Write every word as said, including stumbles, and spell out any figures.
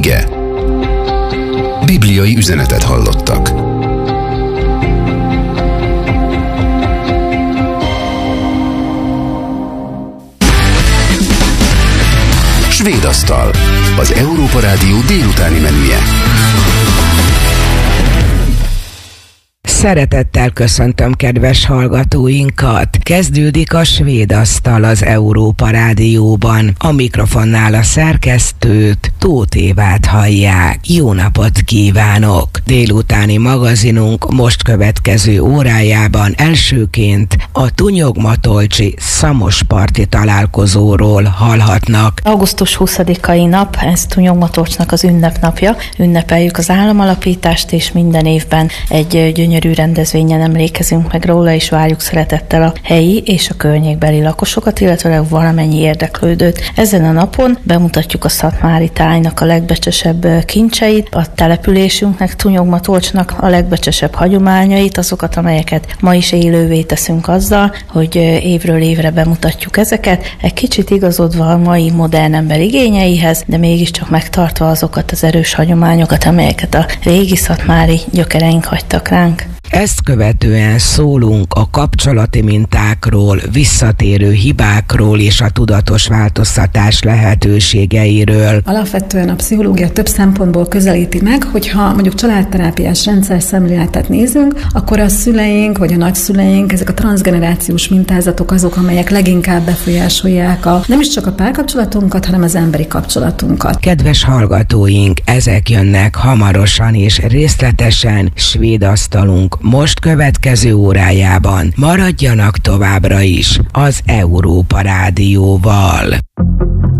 ige. Bibliai üzenetet hallottak. Svédasztal, az Európa Rádió délutáni menüje. Szeretettel köszöntöm kedves hallgatóinkat! Kezdődik a Svédasztal az Európa Rádióban. A mikrofonnál a szerkesztőt, Tóth Évát hallják. Jó napot kívánok! Délutáni magazinunk most következő órájában elsőként a Tunyog-Matolcsi szamosparti találkozóról hallhatnak. augusztus huszadikai nap, ez Tunyog-Matolcsnak az ünnepnapja. Ünnepeljük az államalapítást, és minden évben egy gyönyörű rendezvényen emlékezünk meg róla, és várjuk szeretettel a helyi és a környékbeli lakosokat, illetve valamennyi érdeklődőt. Ezen a napon bemutatjuk a szatmári tájnak a legbecsesebb kincseit, a településünknek, Tunyog-Matolcsnak a legbecsesebb hagyományait, azokat, amelyeket ma is élővé teszünk azzal, hogy évről évre bemutatjuk ezeket, egy kicsit igazodva a mai modern ember igényeihez, de mégiscsak megtartva azokat az erős hagyományokat, amelyeket a régi szatmári gyökereink hagytak ránk. Ezt követően szólunk a kapcsolati mintákról, visszatérő hibákról és a tudatos változtatás lehetőségeiről. Alapvetően a pszichológia több szempontból közelíti meg, hogyha mondjuk családterápiás rendszer szemléletet nézünk, akkor a szüleink vagy a nagyszüleink, ezek a transzgenerációs mintázatok azok, amelyek leginkább befolyásolják a, nem is csak a párkapcsolatunkat, hanem az emberi kapcsolatunkat. Kedves hallgatóink, ezek jönnek hamarosan és részletesen Svédasztalunk most következő órájában. Maradjanak továbbra is az Európa Rádióval.